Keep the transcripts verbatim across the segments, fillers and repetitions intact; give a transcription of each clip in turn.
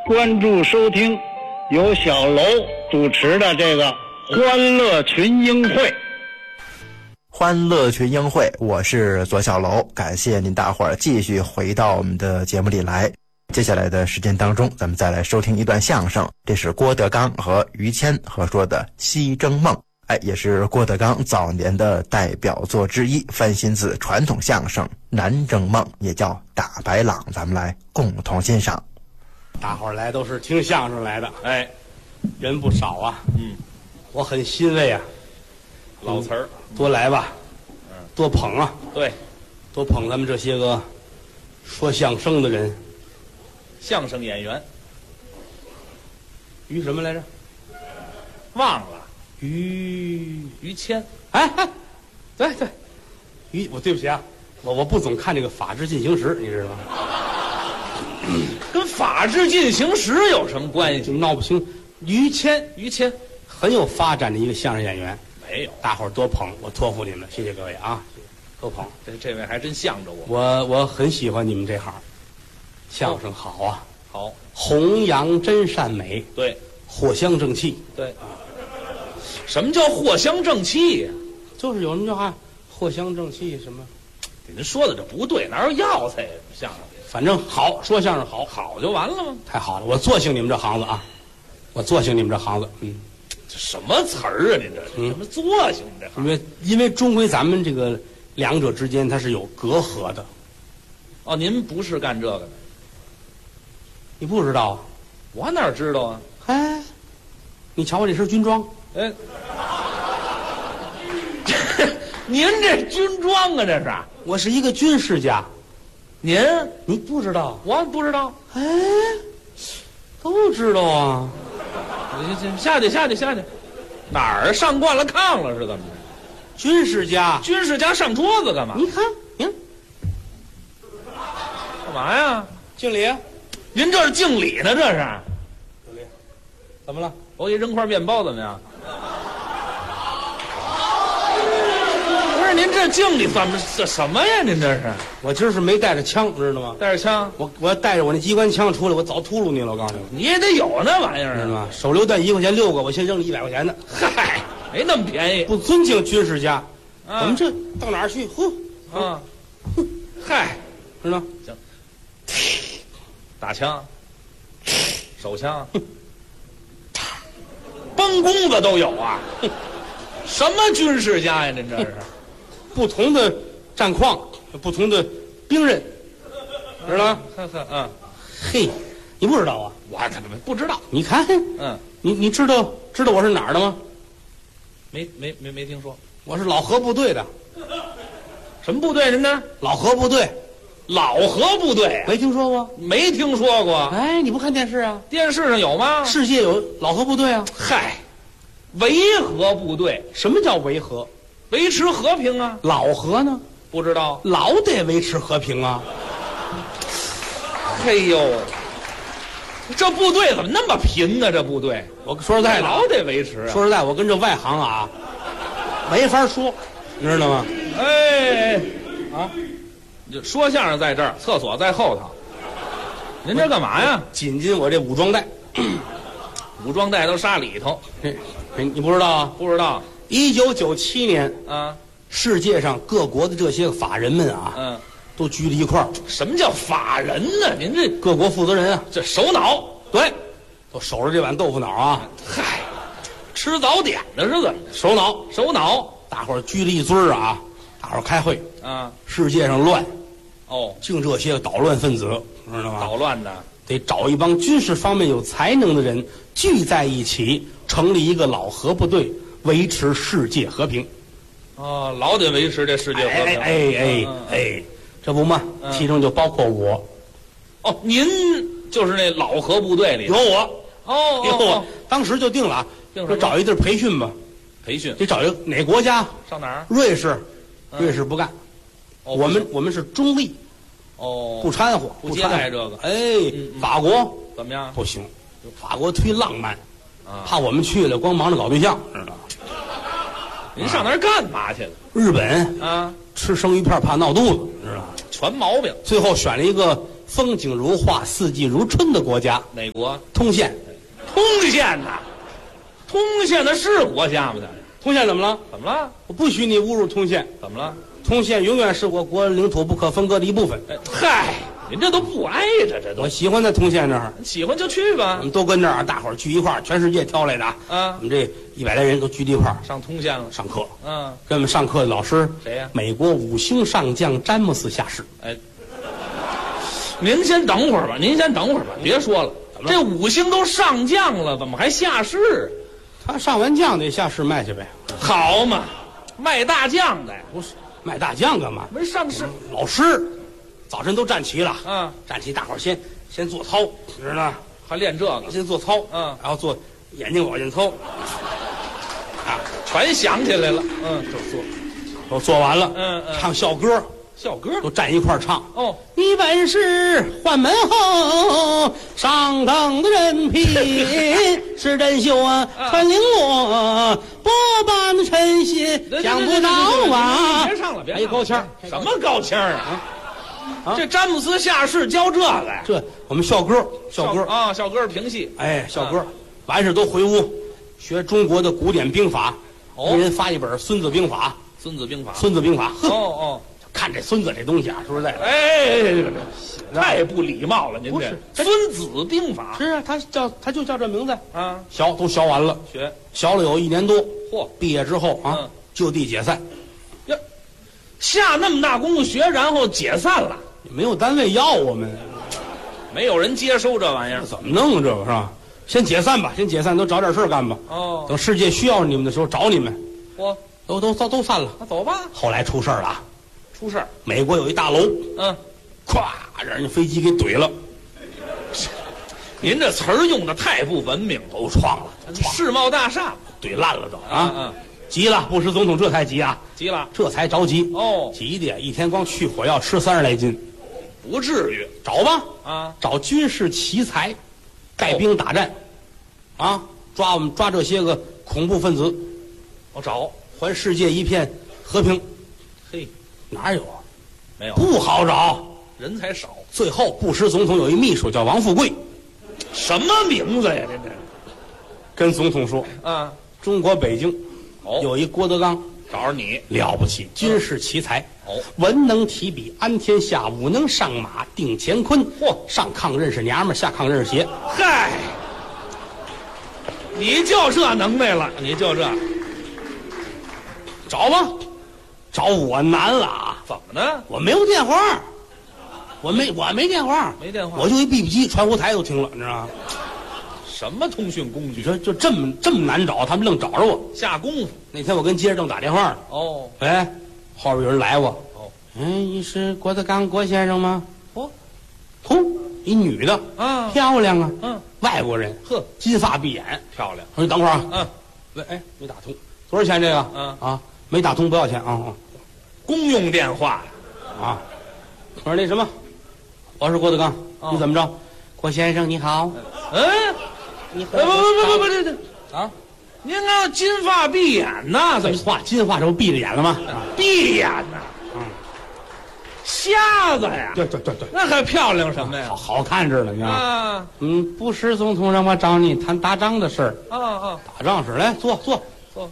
关注收听由小楼主持的这个欢乐群英会。 欢乐群英会，我是左小楼，感谢您大伙儿继续回到我们的节目里来。接下来的时间当中，咱们再来收听一段相声，这是郭德纲和于谦合说的《西征梦》，哎，也是郭德纲早年的代表作之一，翻新自传统相声《南征梦》，也叫打白朗，咱们来共同欣赏。 大伙儿来都是听相声来的， 哎， 人不少啊， 嗯， 我很欣慰啊。 老词儿， 多来吧， 嗯， 多捧啊， 对， 多捧咱们这些个说相声的人。 相声演员于什么来着？ 忘了， 于于谦。 哎哎，对对，于我对不起啊，我我不总看这个《法制进行时》，你知道吗？ 跟《法制进行时》有什么关系？ 闹不清。于谦， 于谦很有发展的一个相声演员。 没有， 大伙儿多捧，我托付你们，谢谢各位啊，多捧。 这这位还真向着我。 我我很喜欢你们这行，相声好啊， 好， 弘扬真善美， 对， 藿香正气， 对。什么叫藿香正气呀？ 就是有什么叫啊，藿香正气什么？ 您说的这不对，哪有药材呀？相声反正好，说相声好， 好就完了吗？ 太好了，我做兴你们这行子啊，我做兴你们这行子，嗯。 这什么词儿啊？您这嗯什么作性这行？ 因为因为终归咱们这个两者之间它是有隔阂的。 哦，您不是干这个的， 你不知道啊？ 我哪知道啊？ 哎，你瞧我这身军装， 哎，您这军装啊，这是？ 我是一个军事家。 您你不知道？ 我不知道。 哎，都知道啊。 下去下去下去，哪儿上惯了炕了是怎么着？ 军事家， 军事家上桌子干嘛？ 你看，您干嘛呀？ 敬礼。 您这是敬礼呢？这是？ 敬礼。怎么了？ 我给扔块面包怎么样？不是您这敬礼怎么这什么呀？您这是？ 我今儿是没带着枪，知道吗？ 带着枪， 我我要带着我那机关枪出来，我早秃噜你了。我告诉你， 你也得有那玩意儿知道吗？手榴弹一块钱六个，我先扔了一百块钱的。 嗨，没那么便宜。 不尊敬军事家， 啊、 我们这到哪儿去？呼， 啊，哼，嗨， 知道吗？ 行，打枪，手枪，崩弓子都有啊！什么军事家呀？您这是？ 不同的战况，不同的兵刃，知道吗？ 呵呵，嗯， 嘿，你不知道啊？ 我怎么不知道？ 你看， 嗯， 你你知道知道我是哪儿的吗？ 没没没没听说。 我是老河部队的。 什么部队？您呢？ 老河部队。 老河部队？ 没听说过？ 没听说过。 哎，你不看电视啊？ 电视上有吗？ 世界有老河部队啊。 嗨，维和部队。 什么叫维和？ 维持和平啊。 老和呢？ 不知道。 老得维持和平啊。 嘿呦，这部队怎么那么贫呢？这部队， 我说实在的， 老得维持、啊。 说实在，我跟这外行啊，没法说，你知道吗？ 哎， 啊， 就说相声在这儿，厕所在后头。您这干嘛呀？ 紧紧我这武装带， 武装带都杀里头。 嘿，你不知道啊？ 不知道。 一九九七年啊， 世界上各国的这些法人们啊， 嗯， 都聚在一块儿。 什么叫法人呢？您这各国负责人啊， 这首脑， 对，都守着这碗豆腐脑啊。 嗨，吃早点的是怎么着？ 首脑， 首脑， 大伙儿聚了一堆儿啊，大伙儿开会啊。 世界上乱， 哦， 净这些个捣乱分子，知道吗？ 捣乱的， 得找一帮军事方面有才能的人聚在一起，成立一个老和部队，维持世界和平。 哦，老得维持这世界和平。 哎哎哎嗯、 哎，这不嘛， 嗯、 其中就包括我。 哦，您就是那老和部队里有我。 哦， 有我， 哦当时就定了啊，说找一地儿培训吧。 培训得找一个哪国家？ 上哪儿？ 瑞士。 嗯、 瑞士不干。 哦、 我们我们是中立。 哦， 不掺和， 不接待这个。 哎， 嗯嗯、 法国怎么样？ 不行，法国忒浪漫， 啊、 怕我们去了光忙着搞对象，知道？ 您上那儿干嘛去了？ 日本啊， 吃生鱼片怕闹肚子，知道？ 全毛病。 最后选了一个风景如画、四季如春的国家。 哪国？ 通县。 通县呐，通县的是国家吗？ 通县怎么了？ 怎么了？ 我不许你侮辱通县。 怎么了？ 通县永远是我国领土不可分割的一部分。 哎，嗨，您这都不挨着，这都我喜欢在通县那儿， 喜欢就去吧。 我们都跟这儿，大伙儿聚一块儿，全世界挑来的啊。 啊我们这一百来人都聚在一块儿上通县了。 上课。 嗯， 跟我们上课的老师谁呀美国五星上将詹姆斯下士。 哎，您先等会儿吧，您先等会儿吧，别说了。这五星都上将了，怎么还下士？ 他上完将得下士卖去呗。 好嘛，卖大将的不是卖大将干嘛？ 没上市。 老师早晨都站齐了， 嗯， 站齐，大伙儿先先做操，知道吗？ 还练这个， 先做操， 嗯， 然后做眼睛保健操，啊， 全想起来了。嗯， 都做，都做完了， 嗯嗯， 唱校歌， 校歌都站一块儿唱。 哦， 你本是宦门后上等的人品，是真秀啊，穿绫罗，波般的称心，想不到啊！ 别唱了，别还有高腔， 什么高腔啊？啊，这詹姆斯下士教这个呀？ 这我们校歌，校歌啊，校歌是评戏。 哎，校歌完事都回屋学中国的古典兵法， 哦， 给人发一本《孙子兵法》。 孙子兵法， 孙子兵法。 哦哦， 看这孙子这东西啊，说实在的， 哎，太不礼貌了，您不是这《孙子兵法》 是啊，他叫他就叫这名字啊， 学都学完了， 学学了有一年多。 嚯， 毕业之后啊， 嗯就地解散， 呀，下那么大功夫学，然后解散了， 没有单位要我们， 没有人接收这玩意儿， 怎么弄啊？这个是吧？先解散吧，先解散，都找点事儿干吧。 哦， 等世界需要你们的时候找你们。 嚯， 都都都都散了。 那走吧。 后来出事儿了啊， 出事儿， 美国有一大楼， 嗯， 咵，让人家飞机给怼了， 您这词儿用的太不文明了， 都撞了， 世贸大厦怼烂了都啊啊， 急了，布什总统这才急啊， 急了， 这才着急哦， 急的一天光去火药吃三十来斤， 不至于， 找吧啊， 找军事奇才，带兵打战，啊，抓我们抓这些个恐怖分子， 我找， 还世界一片和平。 嘿， 哪有啊？ 没有， 不好找， 人才少。 最后布什总统有一秘书叫王富贵， 什么名字呀？这这跟总统说啊， 中国北京哦， 有一郭德纲， 找着你了不起，军事奇才， 哦， 文能提笔安天下，武能上马定乾坤。 嚯， 上炕认识娘们，下炕认识鞋。 嗨，你就这能耐了，你就这， 找吧，找我难了啊！ 怎么呢？ 我没有电话，我没我没电话， 没电话我就一 B B 机，传呼台都停了，你知道吗？ 什么通讯工具？ 你说就这么这么难找，他们愣找着我。 下功夫那天我跟街上正打电话呢， 哦哎，后边有人来我， 哦， 嗯，你是郭德纲郭先生吗？ 哦， 嚯，一女的， 啊， 漂亮啊， 嗯， 外国人， 呵， 金发碧眼。 漂亮， 我说你等会儿啊， 嗯， 喂，哎，没打通，多少钱这个？ 嗯啊，没打通不要钱啊啊公用电话啊！我说那什么，我是郭德纲， 哦你怎么着？郭先生你好， 嗯， 你不不不不不这这啊， 您那金发碧眼呐？怎么废话，金发这不闭着眼了吗？ 闭眼呐？ 嗯， 瞎子呀？ 对对对对， 那还漂亮什么呀好？好看着呢，你看。 啊嗯，布什总统让我找你谈打仗的事儿。 啊啊！ 打仗事儿，来坐坐坐，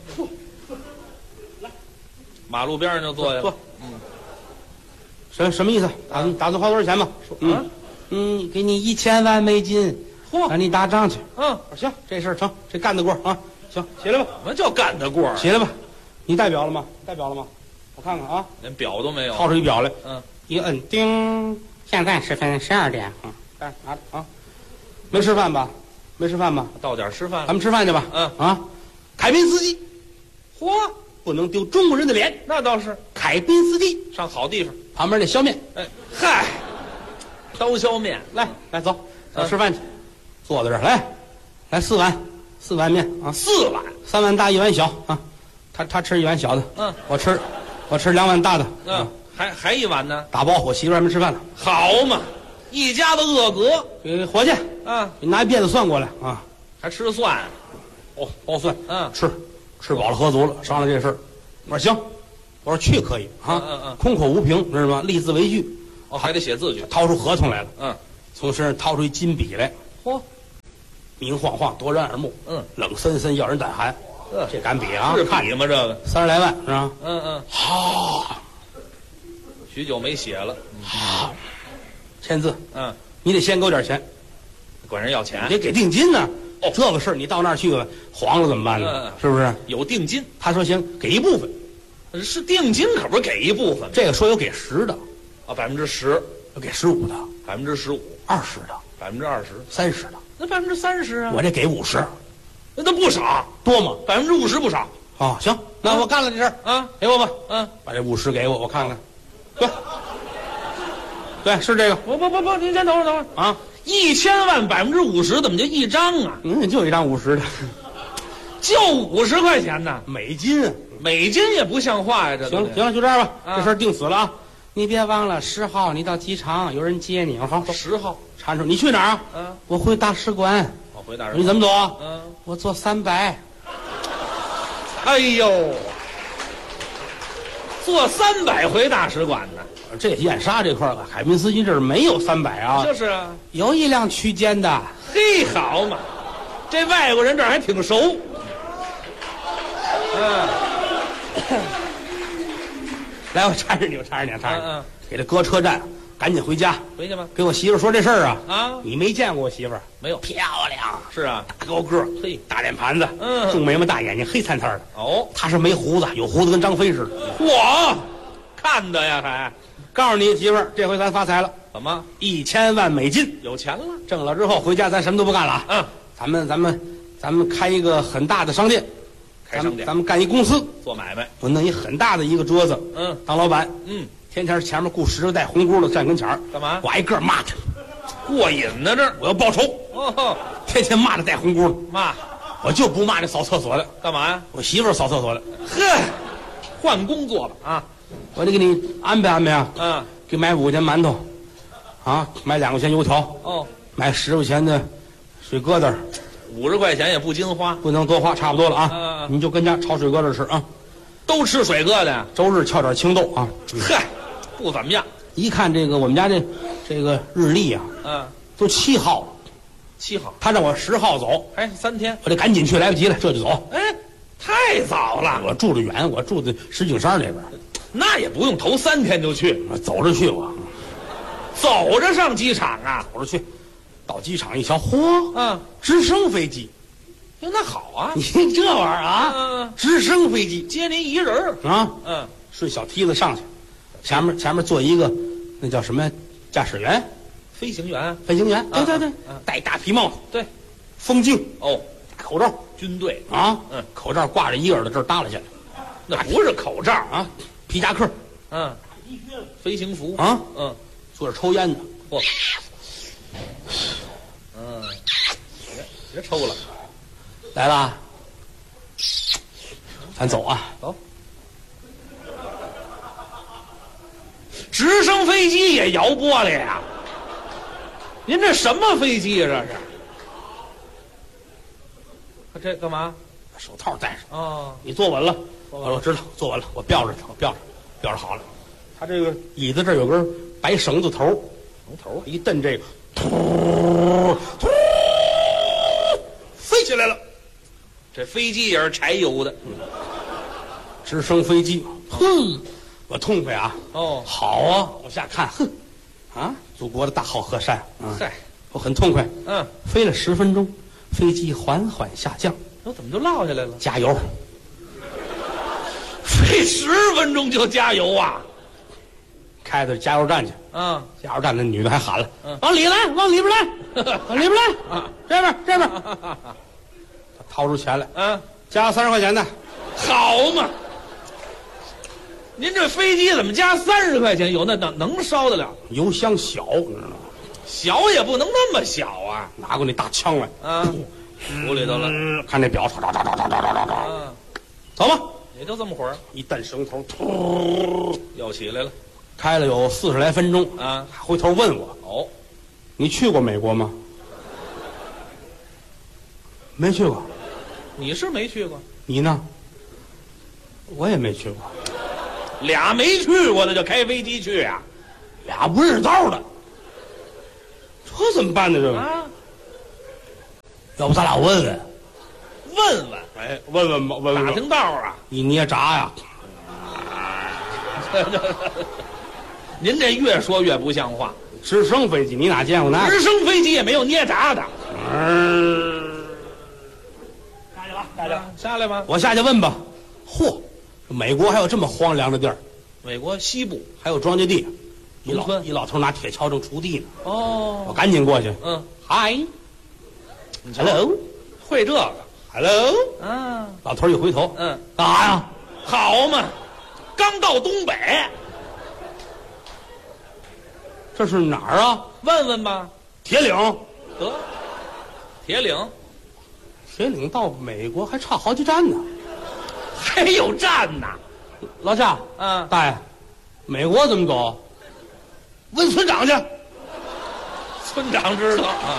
马路边上就坐下了。 坐。嗯，什什么意思？打打算花多少钱吧？ 嗯嗯，给你一千万美金， 嚯让你打仗去。 嗯， 我说行，这事儿成，这干得过啊！行，起来吧， 什么叫干得过？ 起来吧。你带表了吗？带表了吗？我看看啊， 连表都没有。 掏出一表来， 嗯， 一摁叮，现在时分十二点。嗯，来拿着啊。没吃饭吧？没吃饭吧？ 到点吃饭了。 咱们吃饭去吧。 嗯啊，凯宾斯基， 嚯， 不能丢中国人的脸。 那倒是凯宾斯基上好地方。 旁边那削面， 哎，嗨，刀削面， 来来走，走嗯吃饭去。坐在这儿，来，来四碗，四碗面啊， 四碗。 三碗大一碗小啊。他他吃一碗小的， 嗯， 我吃，我吃两碗大的。 嗯，还还一碗呢。 打包，我媳妇还没吃饭呢。 好嘛，一家子饿格给伙计， 啊， 你拿一辫子蒜过来啊。 还吃蒜。 哦，包蒜， 嗯吃，吃饱了喝足了，商量这事儿。我说行，我说去可以啊， 嗯嗯嗯空口无凭，知道吗？立字为据， 哦，还得写字据。 掏出合同来了， 嗯， 从身上掏出一金笔来， 嚯， 明晃晃，夺人耳目， 嗯， 冷森森，要人胆寒。 呃这杆笔啊， 是看笔吗？这个， 三十来万是吧？ 嗯嗯， 好， 许久没写了。 好，签字， 嗯， 你得先给我点钱， 管人要钱你，得给定金呢。 哦这个事儿你到那儿去黄了怎么办呢？ 嗯是不是？ 有定金， 他说行，给一部分。 是定金，可不是给一部分这个说有给十的， 啊，百分之十， 有给十五的， 百分之十五， 二十的， 百分之二十， 三十的， 那百分之三十啊， 我这给五十， 那都不少， 多吗？ 百分之五十不少啊，行，那我干了这事儿， 啊。 给我吧， 嗯， 把这五十给我，我看看。对，对，是这个不不不不，您先等会儿等会儿， 啊。 一千万百分之五十，怎么就一张啊？ 嗯，就一张五十的就五十块钱呢？ 美金啊。 美金也不像话呀，这行了行了，就这样吧， 啊这事儿定死了啊。你别忘了十号你到机场有人接你。好，走十号， 缠住你去哪儿啊？ 嗯， 我回大使馆。 我回大使你怎么走啊？ 嗯， 我坐三百。 哎呦，坐三百回大使馆呢？ 这燕莎这块儿，海滨斯基这儿没有三百啊， 就是啊， 有一辆区间的。 嘿，好嘛，这外国人这儿还挺熟。嗯， 来，我缠着你，我缠着你，缠着你， 嗯嗯给他搁车站，赶紧回家， 回去吧。 给我媳妇儿说这事儿啊。 啊， 你没见过我媳妇儿， 没有， 漂亮， 是啊， 大高个儿， 嘿， 大脸盘子， 嗯重眉毛大眼睛，黑灿灿的。 哦， 她是没胡子，有胡子跟张飞似的。 嚯，看的呀还， 告诉你媳妇儿，这回咱发财了， 怎么一千万美金有钱了？ 挣了之后回家咱什么都不干了啊。 嗯， 咱们咱们咱们开一个很大的商店， 开商店咱们咱们干一公司， 做买卖。 我弄一很大的一个桌子， 嗯当老板， 嗯， 天天前面雇十个带红箍的站跟前儿， 干嘛我挨个骂他， 过瘾呢这儿。 我要报仇， 哦， 天天骂那带红箍的， 妈， 我就不骂那扫厕所的， 干嘛呀？ 我媳妇儿扫厕所的， 呵，换工作吧啊。 我得给你安排安排啊， 嗯， 给买五块钱馒头，啊，买两块钱油条， 哦， 买十块钱的水疙瘩， 五十块钱也不禁花， 不能多花，差不多了啊， 嗯你就跟家炒水疙瘩吃啊， 都吃水疙瘩。 周日翘点青豆啊， 嗨，不怎么样。 一看这个我们家这这个日历啊， 嗯， 都七号了， 七号， 他让我十号走， 还三天。 我得赶紧去，来不及了，这就走。 哎，太早了， 我住的远，我住的石景山那边， 那也不用头三天就去， 我走着去我， 走着上机场啊。 走着去，到机场一瞧，嚯， 嗯， 直升飞机， 哟，那好啊， 你这玩意儿啊， 嗯， 直升飞机接您一人儿。 啊， 嗯， 顺小梯子上去，前面前面坐一个，那叫什么驾驶员、 飞行员。 飞行员，对对对嗯， 戴大皮帽子， 对， 风镜， 哦， 大口罩军队， 啊， 嗯， 口罩挂着一耳朵这儿耷拉下来那不是口罩啊。 啊，皮夹克嗯，飞行服。 啊， 嗯， 坐着抽烟的， 嚯，嗯，别别抽了， 来了，咱走啊， 走。直升飞机也摇玻璃呀？您这什么飞机呀？这是？这干嘛？ 把手套戴上， 哦， 你坐稳了， 坐稳了我知道，坐稳了，我吊着它，我吊着，吊着好了。他这个椅子这儿有根白绳子头， 龙头一蹬这个，突突，飞起来了。 这飞机也是柴油的。 直升飞机，哼，我痛快啊！ 哦， 好啊，往下看，哼，啊，祖国的大好河山啊， 嗨， 我很痛快。 嗯， 飞了十分钟，飞机缓缓下降， 那怎么就落下来了？ 加油！ 飞十分钟就加油啊？ 开到加油站去， 嗯， 加油站那女的还喊了：“ 嗯往里来，往里边来，往里边来， 啊这边这边。”他掏出钱来， 嗯， 加三十块钱的， 好嘛！您这飞机怎么加三十块钱油？那能能烧得了？ 油箱小，你知道吗？ 小也不能那么小啊！ 拿过那大枪来， 啊，屋里头了。 嗯看那表，唰唰唰唰唰唰唰唰， 嗯， 走吧， 也就这么会儿， 一蹬绳头，突， 又起来了。 开了有四十来分钟， 啊， 回头问我哦，：“ 你去过美国吗？”没去过， 你是没去过， 你呢？我也没去过， 俩没去过的就开飞机去啊？ 俩不认识道的，这怎么办呢？这个、 啊， 要不咱俩问问？ 问问， 哎，问问吧，问问打听道啊。 一捏闸呀， 您这越说越不像话。 直升飞机你哪见过那个？ 直升飞机也没有捏闸的。 嗯，下去了，下去了， 下来吧。 我下去问吧。嚯，美国还有这么荒凉的地儿， 美国西部还有庄稼地，一老农村一老头拿铁锹正锄地呢。我哦， 赶紧过去。 嗯嗨你瞧 ，hello 会这个， hello， 嗯老头一回头， 嗯， 干啥呀？ 好嘛，刚到东北， 这是哪儿啊？ 问问吧。 铁岭， 得，铁岭铁岭到美国还差好几站呢。 还有站呢。 老夏， 嗯， 大爷，美国怎么走？问村长去。 村长知道啊。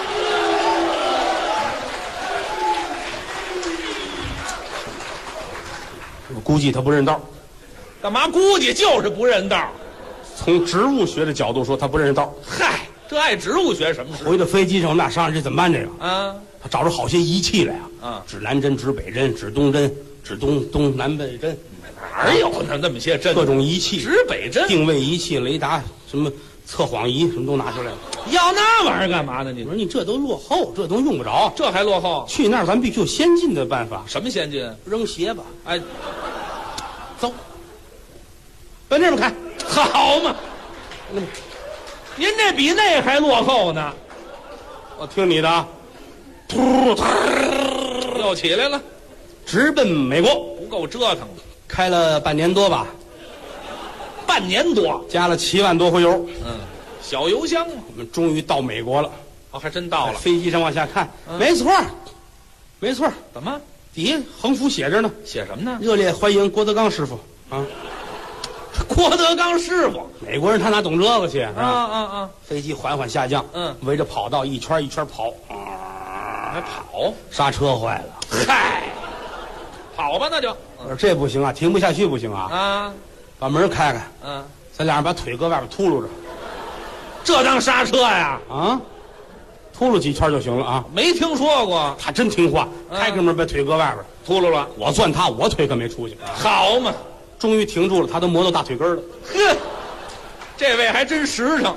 我估计他不认道。 干嘛估计就是不认道？ 从植物学的角度说，他不认道。 嗨，这爱植物学什么事回到飞机上，我们俩商量这怎么办？这个， 啊？ 他找着好些仪器来呀、 啊指南针、指北针、指东针、指东东南北针， 哪儿有呢那么些针？ 各种仪器， 指北针， 定位仪器、雷达，什么测谎仪，什么都拿出来了。 要那玩意儿干嘛呢？你我说你这都落后，这都用不着。 这还落后？ 去那儿咱们必须有先进的办法。 什么先进？ 扔鞋吧， 哎， 走，奔这边开。 好嘛， 嗯您这比那还落后呢。 我听你的啊，突又起来了， 直奔美国， 不够折腾的， 开了半年多吧， 半年多。 加了七万多回油， 嗯，小油箱嘛。 我们终于到美国了。 哦，还真到了。 飞机上往下看， 嗯没错儿，没错儿， 怎么底下横幅写着呢， 写什么呢？ 热烈欢迎郭德纲师傅啊！ 郭德纲师傅。 美国人他哪懂这个去？ 啊啊！ 啊啊！ 飞机缓缓下降， 嗯围着跑道一圈一圈跑， 还啊， 跑？ 刹车坏了。 嗨，跑吧那就。 我说这不行啊，停不下去不行啊， 啊， 把门开开， 嗯， 咱俩人把腿搁外边秃噜着这当刹车呀？ 啊，秃噜几圈就行了啊。 没听说过。 他真听话， 嗯开开门把腿搁外边， 秃噜了。 我攥他，我腿可没出去。 好嘛， 终于停住了，他都磨到大腿根儿了。 呵，这位还真实诚。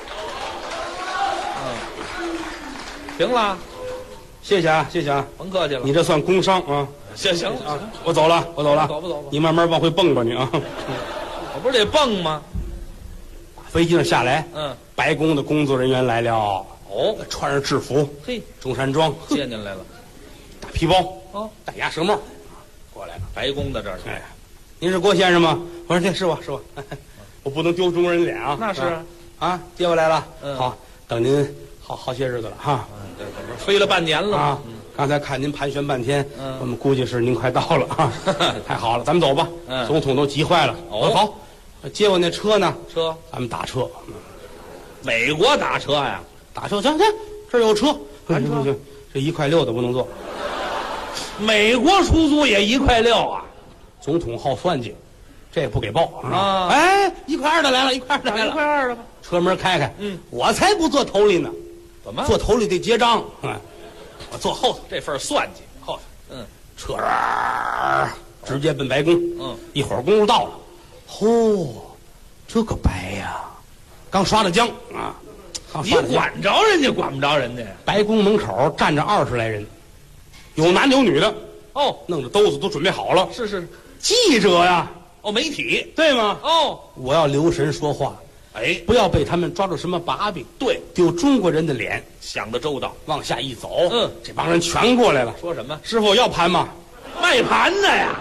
嗯，行了， 谢谢啊，谢谢啊， 甭客气了。 你这算工伤啊行行啊！我走了，我走了， 走吧走吧你慢慢往回蹦吧你啊。 我不是得蹦吗？ 飞机上下来， 嗯， 白宫的工作人员来了， 哦， 穿着制服， 嘿， 中山装， 接进来了。 大皮包， 哦， 戴鸭舌帽，过来了。 白宫的这儿。 哎，您是郭先生吗？我说对，是我是我，我不能丢中国人脸啊。 那是啊，接过来了。 嗯好，等您好好些日子了哈。 对，飞了半年了啊，刚才看您盘旋半天， 嗯我们估计是您快到了啊。太好了，咱们走吧。 嗯总统都急坏了。 哦我说好，接我那车呢？ 车， 咱们打车， 美国打车呀？ 打车，行行，这儿有车。 咱车行行，这一块六的不能坐。 美国出租也一块六啊？ 总统好算计，这不给报啊哎，一块二的来了，一块二的来一了。 块二的吧？ 车门开开， 嗯， 我才不坐头里呢， 怎么坐头里得结账，嗯，我坐后头， 这份算计？ 后头， 嗯， 车儿直接奔白宫， 嗯， 一会儿功夫到了，嚯，这个白呀，刚刷的浆啊，刚你刷的浆。 管着人家管不着人家呀？ 白宫门口站着二十来人，有男的有女的， 哦， 弄着兜子都准备好了， 是是， 记者呀， 哦，媒体， 对吗？ 哦， 我要留神说话， 哎， 不要被他们抓住什么把柄， 对， 丢中国人的脸。 想得周到。 往下一走， 嗯， 这帮人全过来了。 说什么？ 师傅要盘吗？ 卖盘的呀？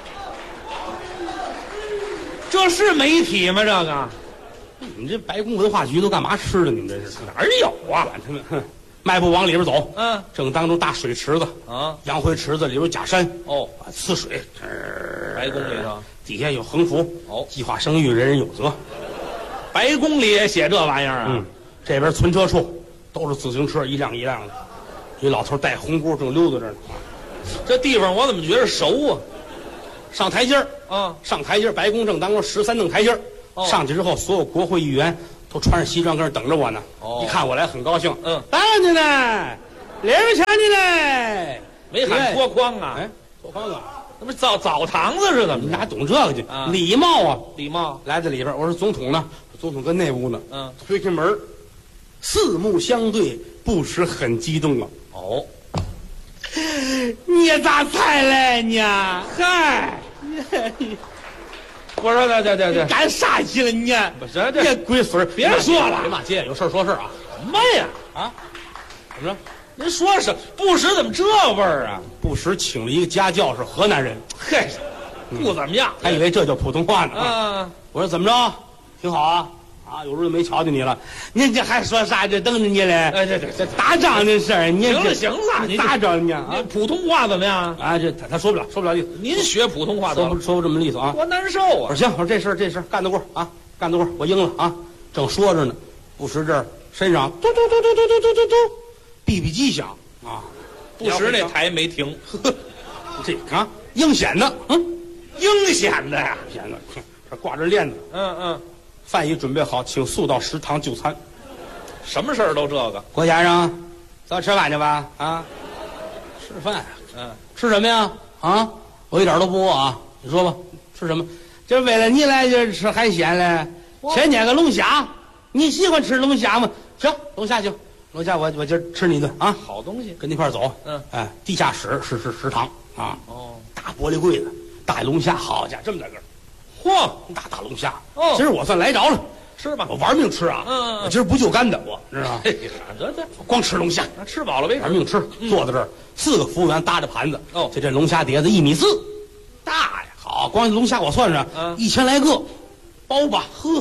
这是媒体吗？这个你们这白宫文化局都干嘛吃的？你们这是哪儿有啊？ 管他们，哼，迈步往里边走。 嗯正当中大水池子， 啊， 洋灰池子里边有假山， 哦， 啊，呲水， 白宫里头， 底下有横幅， 哦计划生育，人人有责。 白宫里也写这玩意儿啊？ 嗯，这边存车处都是自行车，一辆一辆的。一老头戴红箍正溜达着呢， 这地方我怎么觉得熟啊？ 上台阶儿啊， 上台阶儿白宫正当中十三弄台阶儿哦、上去之后，所有国会议员都穿着西装跟那等着我呢。哦，一看我来很高兴。嗯，来了你呢，领钱你呢， 没喊脱筐啊？ 哎，脱筐啊？ 那不是澡澡堂子似的？ 你哪懂这个去？啊、礼貌啊， 礼貌。来在里边，我说总统呢？总统跟那屋呢。嗯，推开门，四目相对，不时很激动啊。 哦， 你咋才来呢？嗨， 我说这这这这干啥去了你？ 不是这这龟孙别说了， 别骂街，有事说事啊。 什么呀？ 啊？怎么着？ 您说什么？不时怎么这味儿啊？ 不时请了一个家教，是河南人。 嘿，不怎么样， 还以为这叫普通话呢。 啊， 我说怎么着？挺好啊。啊，有日子没瞧见你了，您这还说啥？这等着你嘞？ 哎，这这这打仗的事儿，你行了行了，你打仗呢？啊， 普通话怎么样？ 啊，这他他说不了，说不了意思。 您学普通话说不说不这么利索啊？ 多难受啊！我说行，我说这事这事干得过啊，干得过，我应了啊。正说着呢，不时这儿身上嘟嘟嘟嘟嘟嘟嘟嘟嘟 ，B B 机响啊， 不时那台没停。 呵，这啊，应显的，嗯， 应显的呀， 显的，这挂着链子， 嗯嗯。 饭已准备好，请速到食堂就餐。 什么事儿都这个。 郭先生，咱吃饭去吧？啊，吃饭。嗯，吃什么呀？啊，我一点都不饿啊。你说吧，吃什么？就为了你来这吃海鲜嘞。先点个龙虾，你喜欢吃龙虾吗？行，龙虾行，龙虾我我今儿吃你一顿啊。 好东西， 跟你一块儿走。嗯，哎，地下室是是食堂啊。哦，大玻璃柜子，大龙虾，好家伙，这么大个儿。嚯，大大龙虾！哦，今儿我算来着了， 吃吧， 我玩命吃啊！嗯，我今儿不就干的，我知道吗？ 嘿，得得， 光吃龙虾， 吃饱了为止， 玩命吃。坐在这儿，四个服务员搭着盘子。哦，就这龙虾碟子一米四，大呀！好，光龙虾我算上，嗯，一千来个，包吧，呵，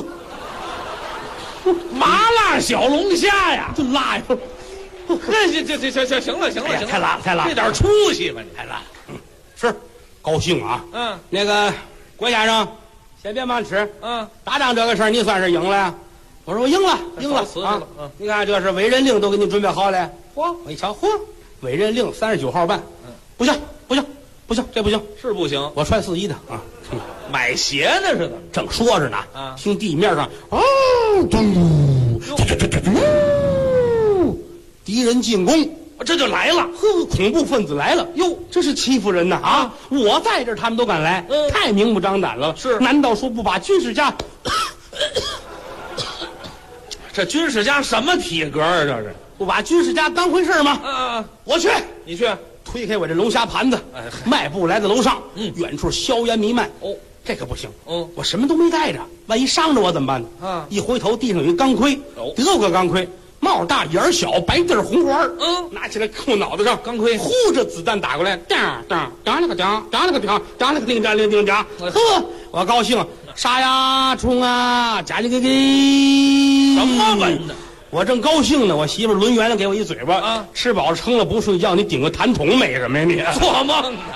麻辣小龙虾呀， 就辣呀！ 这这这这这行了行了行了， 太辣了太辣了， 这点出息吧你， 太辣了。嗯，是，高兴啊！嗯，那个郭先生。先别忙吃，嗯，打仗这个事儿你算是赢了。我说我赢了，赢了啊！嗯，你看这是委任令都给你准备好了。嚯，我一瞧，嚯，委任令三十九号办。嗯，不行，不行，不行，这不行， 是不行。 我穿四一的啊， 买鞋呢是怎么？ 正说着呢，啊，听地面上哦，嘟，敌人进攻。 这就来了， 呵，恐怖分子来了！哟，这是欺负人呐！啊，我在这儿，他们都敢来，嗯，太明目张胆了。是，难道说不把军事家？ 这军事家什么体格啊？这是不把军事家当回事吗？ 嗯嗯， 我去， 你去， 推开我这龙虾盘子，哎，迈步来到楼上，嗯，远处硝烟弥漫。哦，这可不行，嗯，我什么都没带着，万一伤着我怎么办呢？啊，一回头，地上有一钢盔，哦，德国钢盔。帽大眼小，白地红花嗯，拿起来扣脑袋上， 钢盔， 呼着子弹打过来，当当当了个当，当了个当，当了个叮当铃叮当，呵，我高兴，杀呀冲啊，加你个给， 什么文呢？ 我正高兴呢，我媳妇抡圆了给我一嘴巴啊，吃饱了撑了不睡觉，你顶个痰桶美什么呀你？ 做梦呢！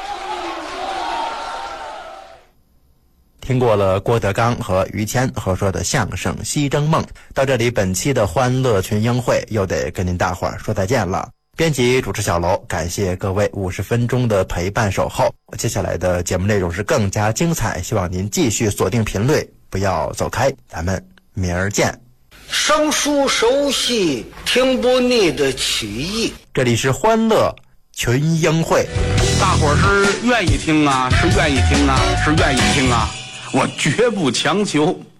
听过了郭德纲和于谦合说的相声《西征梦》，到这里本期的欢乐群英会又得跟您大伙儿说再见了。编辑主持小楼，感谢各位五十分钟的陪伴守候。接下来的节目内容是更加精彩，希望您继续锁定频率，不要走开。咱们明儿见。 生疏熟悉，听不腻的曲艺。 这里是欢乐群英会， 大伙儿是愿意听啊，是愿意听啊，是愿意听啊。我绝不强求。